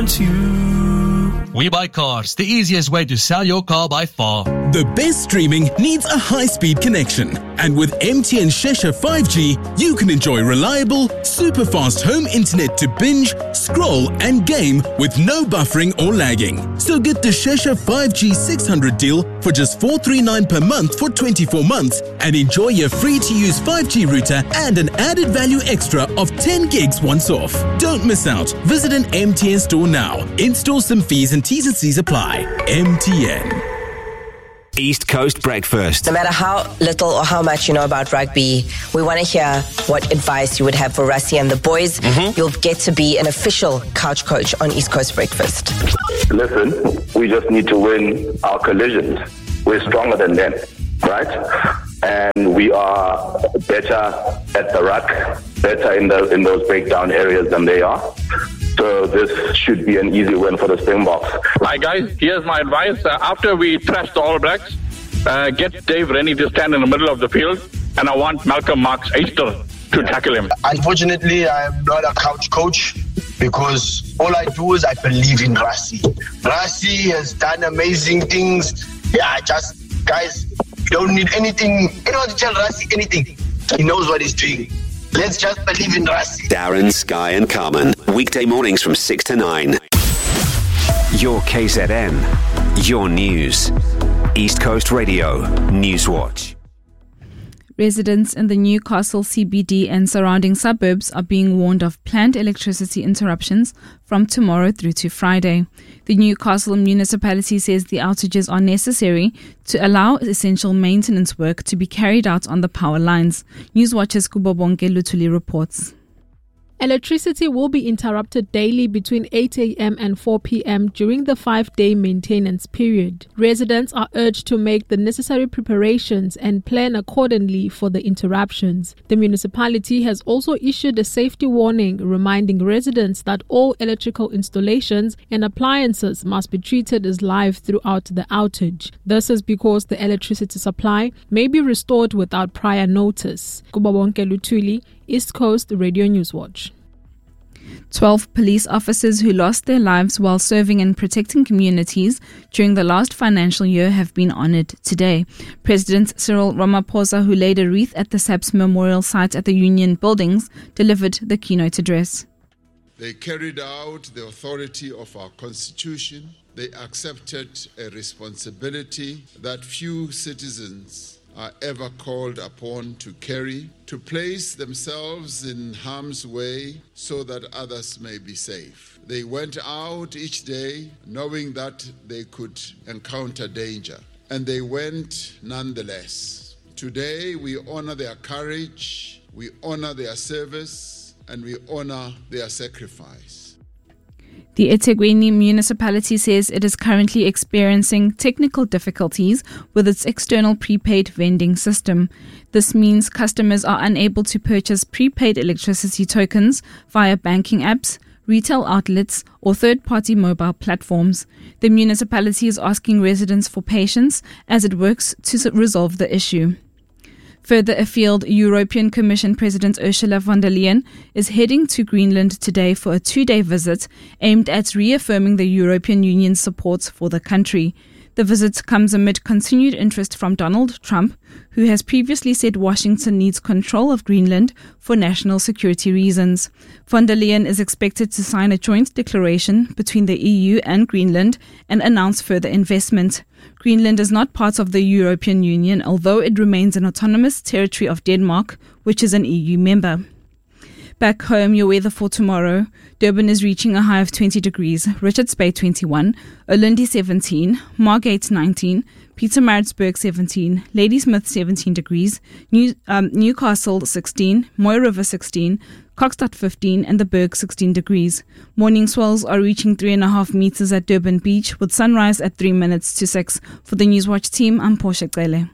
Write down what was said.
101.2. We Buy Cars, the easiest way to sell your car by far. The best streaming needs a high-speed connection. And with MTN Shesha 5G, you can enjoy reliable, super-fast home internet to binge, scroll and game with no buffering or lagging. So get the Shesha 5G 600 deal for just $439 per month for 24 months and enjoy your free-to-use 5G router and an added value extra of 10 gigs once off. Don't miss out. Visit an MTN store now. In-store some fees and T's and C's apply. MTN. East Coast Breakfast. No matter how little or how much you know about rugby, we want to hear what advice you would have for Rassie and the boys. You'll get to be an official couch coach on East Coast Breakfast. Listen, we just need to win our collisions. We're stronger than them, right? And we are better at the ruck, better in those breakdown areas than they are. So this should be an easy win for the Springboks. Hi guys, here's my advice. After we trash the All Blacks, get Dave Rennie to stand in the middle of the field, and I want Malcolm Marx Easter to tackle him. Unfortunately, I am not a couch coach because all I do is I believe in Rassie. Rassie has done amazing things. Yeah, just guys, you don't need anything. You don't have to tell Rassie anything. He knows what he's doing. Let's just believe in Rassie. Darren, Sky and Carmen. Weekday mornings from 6 to 9. Your KZN. Your news. East Coast Radio. Newswatch. Residents in the Newcastle CBD and surrounding suburbs are being warned of planned electricity interruptions from tomorrow through to Friday. The Newcastle municipality says the outages are necessary to allow essential maintenance work to be carried out on the power lines. Newswatch's Kubobonke Lutuli reports. Electricity will be interrupted daily between 8 a.m. and 4 p.m. during the 5-day maintenance period. Residents are urged to make the necessary preparations and plan accordingly for the interruptions. The municipality has also issued a safety warning reminding residents that all electrical installations and appliances must be treated as live throughout the outage. This is because the electricity supply may be restored without prior notice. Kubabonke Lutuli, East Coast Radio Newswatch. 12 police officers who lost their lives while serving and protecting communities during the last financial year have been honoured today. President Cyril Ramaphosa, who laid a wreath at the SAPS memorial site at the Union Buildings, delivered the keynote address. They carried out the authority of our Constitution. They accepted a responsibility that few citizens are ever called upon to carry, to place themselves in harm's way so that others may be safe. They went out each day knowing that they could encounter danger, and they went nonetheless. Today we honor their courage, we honor their service, and we honor their sacrifice. The eThekwini municipality says it is currently experiencing technical difficulties with its external prepaid vending system. This means customers are unable to purchase prepaid electricity tokens via banking apps, retail outlets, or third-party mobile platforms. The municipality is asking residents for patience as it works to resolve the issue. Further afield, European Commission President Ursula von der Leyen is heading to Greenland today for a 2-day visit aimed at reaffirming the European Union's support for the country. The visit comes amid continued interest from Donald Trump, who has previously said Washington needs control of Greenland for national security reasons. Von der Leyen is expected to sign a joint declaration between the EU and Greenland and announce further investment. Greenland is not part of the European Union, although it remains an autonomous territory of Denmark, which is an EU member. Back home, your weather for tomorrow. Durban is reaching a high of 20 degrees, Richards Bay 21, Ulundi 17, Margate 19, Pietermaritzburg 17, Ladysmith 17 degrees, Newcastle 16, Moy River 16, Kokstad 15 and the Berg 16 degrees. Morning swells are reaching 3.5 meters at Durban Beach with sunrise at 3 minutes to 6. For the Newswatch team, I'm Portia Cele.